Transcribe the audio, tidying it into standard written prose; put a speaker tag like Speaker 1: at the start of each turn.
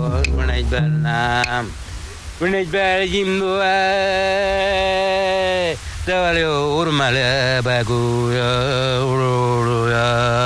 Speaker 1: benam Benej beljimdo te valeo urmale baguya uruya